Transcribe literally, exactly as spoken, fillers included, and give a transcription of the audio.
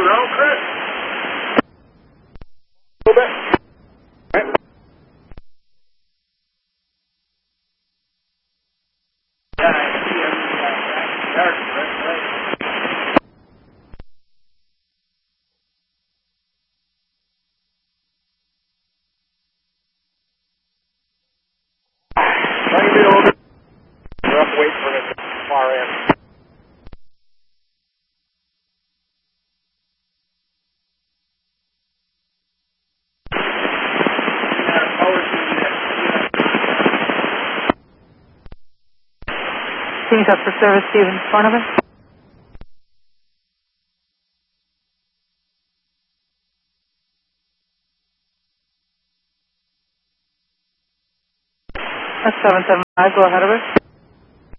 around, Chris? A little bit. Yeah, I see him. Dark, right, right. Let me get over. We're up waiting for him at the far end. Teams up for service, Stephen. Phone number? That's seven seven five. Go ahead of us.